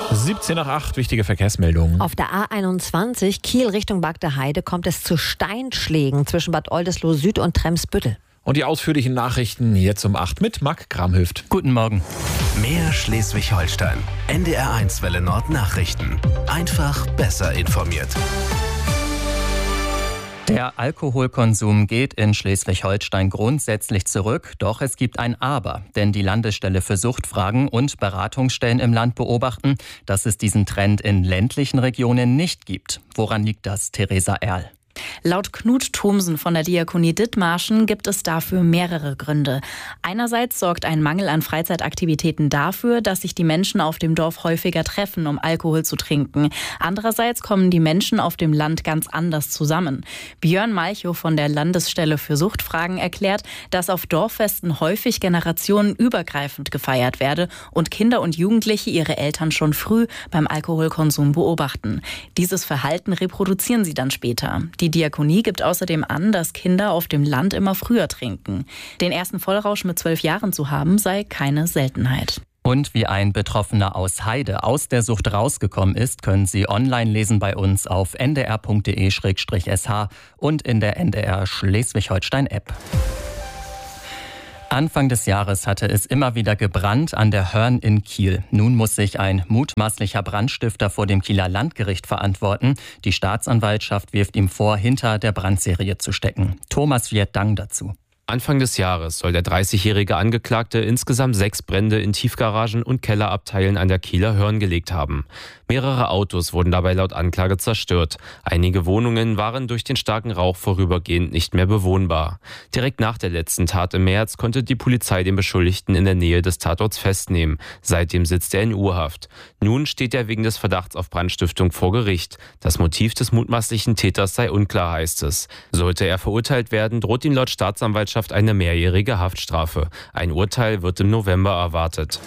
17 nach 8, wichtige Verkehrsmeldungen. Auf der A21 Kiel Richtung Bagde Heide kommt es zu Steinschlägen zwischen Bad Oldesloe Süd und Tremsbüttel. Und die ausführlichen Nachrichten jetzt um 8 mit Marc Kramhüft. Guten Morgen. Mehr Schleswig-Holstein. NDR1 Welle Nord Nachrichten. Einfach besser informiert. Der Alkoholkonsum geht in Schleswig-Holstein grundsätzlich zurück, doch es gibt ein Aber. Denn die Landesstelle für Suchtfragen und Beratungsstellen im Land beobachten, dass es diesen Trend in ländlichen Regionen nicht gibt. Woran liegt das, Theresa Erl? Laut Knut Thomsen von der Diakonie Dithmarschen gibt es dafür mehrere Gründe. Einerseits sorgt ein Mangel an Freizeitaktivitäten dafür, dass sich die Menschen auf dem Dorf häufiger treffen, um Alkohol zu trinken. Andererseits kommen die Menschen auf dem Land ganz anders zusammen. Björn Malchow von der Landesstelle für Suchtfragen erklärt, dass auf Dorffesten häufig generationenübergreifend gefeiert werde und Kinder und Jugendliche ihre Eltern schon früh beim Alkoholkonsum beobachten. Dieses Verhalten reproduzieren sie dann später. Die Diakonie gibt außerdem an, dass Kinder auf dem Land immer früher trinken. Den ersten Vollrausch mit 12 Jahren zu haben, sei keine Seltenheit. Und wie ein Betroffener aus Heide aus der Sucht rausgekommen ist, können Sie online lesen bei uns auf ndr.de/sh und in der NDR Schleswig-Holstein-App. Anfang des Jahres hatte es immer wieder gebrannt an der Hörn in Kiel. Nun muss sich ein mutmaßlicher Brandstifter vor dem Kieler Landgericht verantworten. Die Staatsanwaltschaft wirft ihm vor, hinter der Brandserie zu stecken. Thomas Vietdang dazu. Anfang des Jahres soll der 30-jährige Angeklagte insgesamt 6 Brände in Tiefgaragen und Kellerabteilen an der Kieler Hörn gelegt haben. Mehrere Autos wurden dabei laut Anklage zerstört. Einige Wohnungen waren durch den starken Rauch vorübergehend nicht mehr bewohnbar. Direkt nach der letzten Tat im März konnte die Polizei den Beschuldigten in der Nähe des Tatorts festnehmen. Seitdem sitzt er in U-Haft. Nun steht er wegen des Verdachts auf Brandstiftung vor Gericht. Das Motiv des mutmaßlichen Täters sei unklar, heißt es. Sollte er verurteilt werden, droht ihm laut Staatsanwaltschaft eine mehrjährige Haftstrafe. Ein Urteil wird im November erwartet.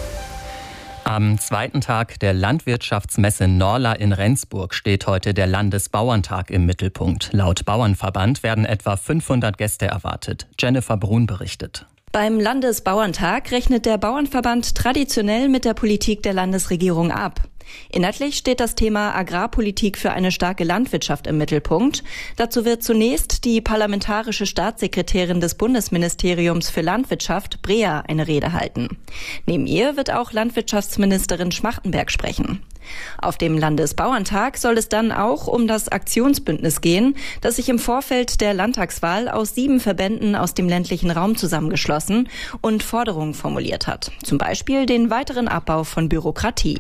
Am zweiten Tag der Landwirtschaftsmesse Norla in Rendsburg steht heute der Landesbauerntag im Mittelpunkt. Laut Bauernverband werden etwa 500 Gäste erwartet. Jennifer Brun berichtet. Beim Landesbauerntag rechnet der Bauernverband traditionell mit der Politik der Landesregierung ab. Inhaltlich steht das Thema Agrarpolitik für eine starke Landwirtschaft im Mittelpunkt. Dazu wird zunächst die parlamentarische Staatssekretärin des Bundesministeriums für Landwirtschaft, Brea, eine Rede halten. Neben ihr wird auch Landwirtschaftsministerin Schmachtenberg sprechen. Auf dem Landesbauerntag soll es dann auch um das Aktionsbündnis gehen, das sich im Vorfeld der Landtagswahl aus 7 Verbänden aus dem ländlichen Raum zusammengeschlossen und Forderungen formuliert hat. Zum Beispiel den weiteren Abbau von Bürokratie.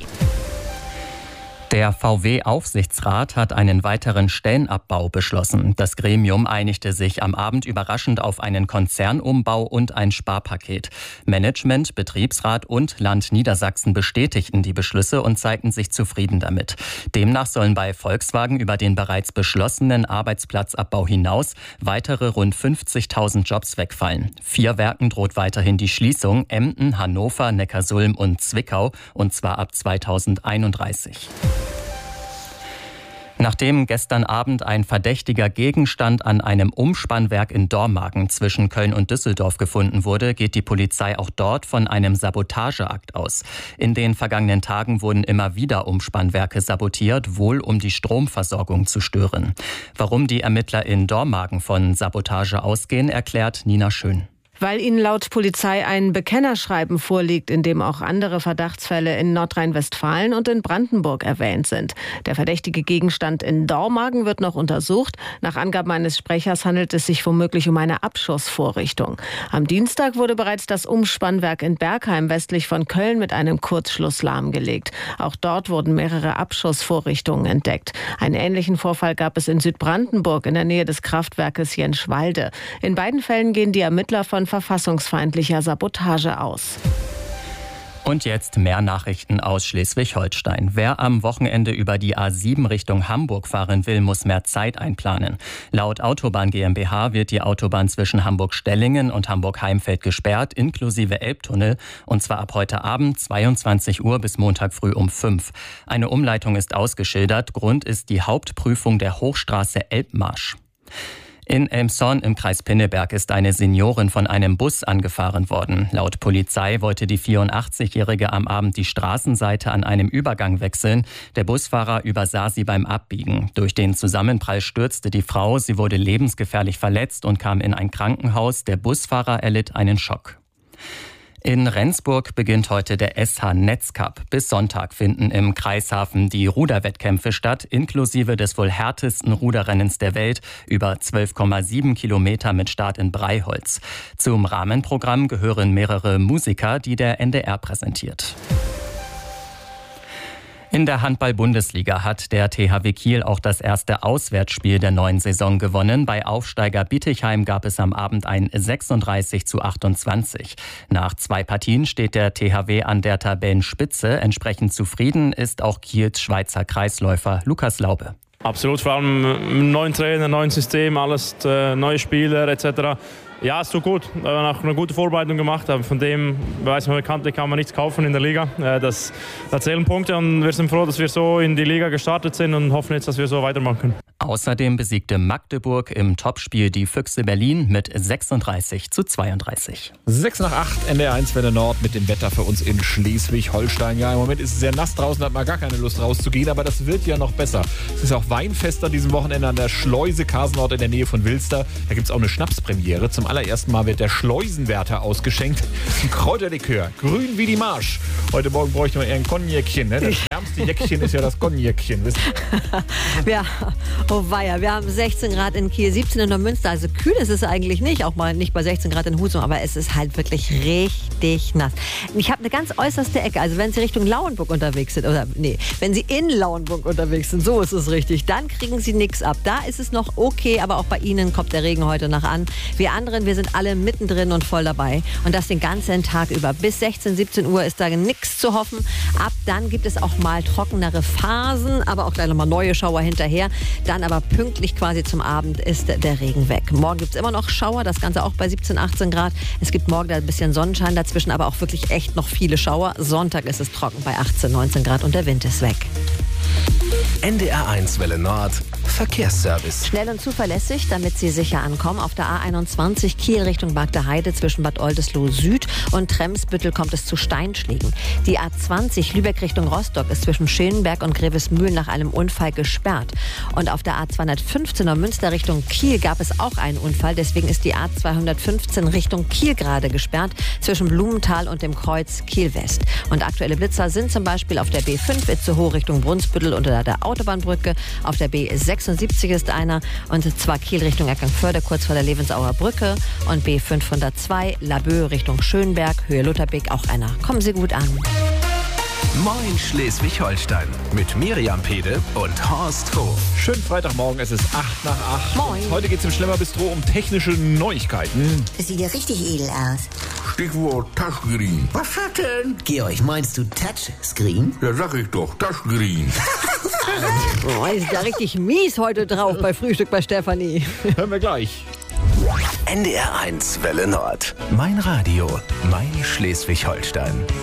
Der VW-Aufsichtsrat hat einen weiteren Stellenabbau beschlossen. Das Gremium einigte sich am Abend überraschend auf einen Konzernumbau und ein Sparpaket. Management, Betriebsrat und Land Niedersachsen bestätigten die Beschlüsse und zeigten sich zufrieden damit. Demnach sollen bei Volkswagen über den bereits beschlossenen Arbeitsplatzabbau hinaus weitere rund 50.000 Jobs wegfallen. 4 Werken droht weiterhin die Schließung: Emden, Hannover, Neckarsulm und Zwickau, und zwar ab 2031. Nachdem gestern Abend ein verdächtiger Gegenstand an einem Umspannwerk in Dormagen zwischen Köln und Düsseldorf gefunden wurde, geht die Polizei auch dort von einem Sabotageakt aus. In den vergangenen Tagen wurden immer wieder Umspannwerke sabotiert, wohl um die Stromversorgung zu stören. Warum die Ermittler in Dormagen von Sabotage ausgehen, erklärt Nina Schön. Weil ihnen laut Polizei ein Bekennerschreiben vorliegt, in dem auch andere Verdachtsfälle in Nordrhein-Westfalen und in Brandenburg erwähnt sind. Der verdächtige Gegenstand in Dormagen wird noch untersucht. Nach Angaben eines Sprechers handelt es sich womöglich um eine Abschussvorrichtung. Am Dienstag wurde bereits das Umspannwerk in Bergheim westlich von Köln mit einem Kurzschluss lahmgelegt. Auch dort wurden mehrere Abschussvorrichtungen entdeckt. Einen ähnlichen Vorfall gab es in Südbrandenburg in der Nähe des Kraftwerkes Jenschwalde. In beiden Fällen gehen die Ermittler von verfassungsfeindlicher Sabotage aus. Und jetzt mehr Nachrichten aus Schleswig-Holstein. Wer am Wochenende über die A7 Richtung Hamburg fahren will, muss mehr Zeit einplanen. Laut Autobahn GmbH wird die Autobahn zwischen Hamburg-Stellingen und Hamburg-Heimfeld gesperrt, inklusive Elbtunnel, und zwar ab heute Abend 22 Uhr bis Montag früh um 5. Eine Umleitung ist ausgeschildert. Grund ist die Hauptprüfung der Hochstraße Elbmarsch. In Elmshorn im Kreis Pinneberg ist eine Seniorin von einem Bus angefahren worden. Laut Polizei wollte die 84-Jährige am Abend die Straßenseite an einem Übergang wechseln. Der Busfahrer übersah sie beim Abbiegen. Durch den Zusammenprall stürzte die Frau. Sie wurde lebensgefährlich verletzt und kam in ein Krankenhaus. Der Busfahrer erlitt einen Schock. In Rendsburg beginnt heute der SH Netzcup. Bis Sonntag finden im Kreishafen die Ruderwettkämpfe statt, inklusive des wohl härtesten Ruderrennens der Welt, über 12,7 Kilometer mit Start in Breiholz. Zum Rahmenprogramm gehören mehrere Musiker, die der NDR präsentiert. In der Handball-Bundesliga hat der THW Kiel auch das erste Auswärtsspiel der neuen Saison gewonnen. Bei Aufsteiger Bietigheim gab es am Abend ein 36:28. Nach 2 Partien steht der THW an der Tabellenspitze. Entsprechend zufrieden ist auch Kiels Schweizer Kreisläufer Lukas Laube. Absolut, vor allem neuen Trainer, neuen System, alles neue Spieler etc. Ja, es tut gut. Wir haben auch eine gute Vorbereitung gemacht. Von dem weiß man bekanntlich, kann man nichts kaufen in der Liga. Das zählen Punkte und wir sind froh, dass wir so in die Liga gestartet sind und hoffen jetzt, dass wir so weitermachen können. Außerdem besiegte Magdeburg im Topspiel die Füchse Berlin mit 36:32. 6 nach 8, NDR1 Welle Nord mit dem Wetter für uns in Schleswig-Holstein. Ja, im Moment ist es sehr nass draußen, hat man gar keine Lust rauszugehen, aber das wird ja noch besser. Es ist auch Weinfest an diesem Wochenende an der Schleuse Kasenort in der Nähe von Wilster. Da gibt es auch eine Schnapspremiere. Zum allerersten Mal wird der Schleusenwärter ausgeschenkt. Ein Kräuterlikör, grün wie die Marsch. Heute Morgen bräuchte man eher ein Cognacchen. Ne? Das ärmste Jäckchen ist ja das Cognacchen. Ja, oh weia, wir haben 16 Grad in Kiel, 17 in Neumünster. Also kühl ist es eigentlich nicht, auch mal nicht bei 16 Grad in Husum, aber es ist halt wirklich richtig nass. Ich habe eine ganz äußerste Ecke, also wenn Sie Richtung Lauenburg unterwegs sind, wenn Sie in Lauenburg unterwegs sind, so ist es richtig, dann kriegen Sie nichts ab. Da ist es noch okay, aber auch bei Ihnen kommt der Regen heute noch an. Wir anderen, wir sind alle mittendrin und voll dabei und das den ganzen Tag über. Bis 16, 17 Uhr ist da nichts zu hoffen. Ab dann gibt es auch mal trockenere Phasen, aber auch gleich nochmal neue Schauer hinterher. Dann aber pünktlich quasi zum Abend ist der Regen weg. Morgen gibt es immer noch Schauer, das Ganze auch bei 17, 18 Grad. Es gibt morgen da ein bisschen Sonnenschein dazwischen, aber auch wirklich echt noch viele Schauer. Sonntag ist es trocken bei 18, 19 Grad und der Wind ist weg. NDR1 Welle Nord Verkehrsservice. Schnell und zuverlässig, damit Sie sicher ankommen. Auf der A21 Kiel Richtung Bagde-Heide zwischen Bad Oldesloe Süd und Tremsbüttel kommt es zu Steinschlägen. Die A20 Lübeck Richtung Rostock ist zwischen Schönberg und Grevesmühlen nach einem Unfall gesperrt. Und auf der A215 Neumünster Richtung Kiel gab es auch einen Unfall. Deswegen ist die A215 Richtung Kiel gerade gesperrt zwischen Blumenthal und dem Kreuz Kiel West. Und aktuelle Blitzer sind zum Beispiel auf der B5 Itzehoe Richtung Brunsbüttel unter der Autobahnbrücke. Auf der B76 ist einer und zwar Kiel Richtung Eckernförde kurz vor der Levensauer Brücke und B502 Laboe Richtung Schönberg, Höhe Lutherbeek auch einer. Kommen Sie gut an. Moin Schleswig-Holstein mit Miriam Pede und Horst Hof. Schönen Freitagmorgen, es ist 8 nach 8. Moin. Heute geht es im Schlemmerbistro um technische Neuigkeiten. Das sieht ja richtig edel aus. Stichwort Touchscreen. Was hat denn? Georg, meinst du Touchscreen? Ja, sag ich doch, Touchscreen. Oh, ist ja richtig mies heute drauf bei Frühstück bei Stefanie. Hören wir gleich. NDR1 Welle Nord. Mein Radio, mein Schleswig-Holstein.